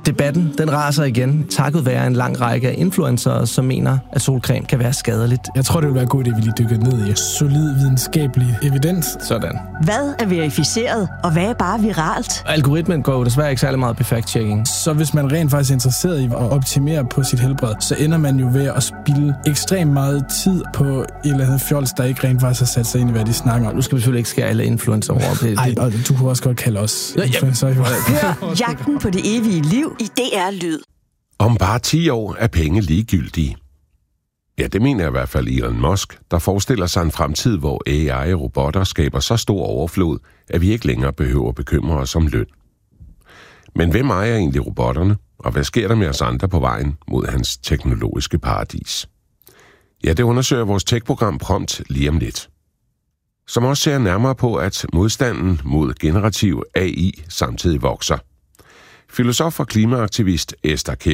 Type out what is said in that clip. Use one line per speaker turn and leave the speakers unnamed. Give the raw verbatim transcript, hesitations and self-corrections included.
Debatten, den raser igen, takket være en lang række af influencere, som mener, at solcreme kan være skadeligt.
Jeg tror, det vil være en god idé, at vi lige dykker ned i solid videnskabelig evidens.
Sådan.
Hvad er verificeret, og hvad er bare viralt?
Algoritmen går jo desværre ikke særlig meget på fact-checking.
Så hvis man rent faktisk er interesseret i at optimere på sit helbred, så ender man jo ved at spilde ekstremt meget tid på et eller andet fjols, der ikke rent faktisk har sat sig ind i, hvad de snakker om.
Nu skal vi selvfølgelig ikke skære alle influencer over på det.
Ej, og du kunne også godt kalde os
ja,
influencer.
Hør Jagten på det evige liv i D R Lyd.
Om bare ti år er penge ligegyldige. Ja, det mener i hvert fald Elon Musk, der forestiller sig en fremtid, hvor A I og robotter skaber så stor overflod, at vi ikke længere behøver bekymre os om løn. Men hvem ejer egentlig robotterne, og hvad sker der med os andre på vejen mod hans teknologiske paradis? Ja, det undersøger vores tech-program Prompt lige om lidt. Som også ser nærmere på, at modstanden mod generativ A I samtidig vokser. Filosof og klimaaktivist Esther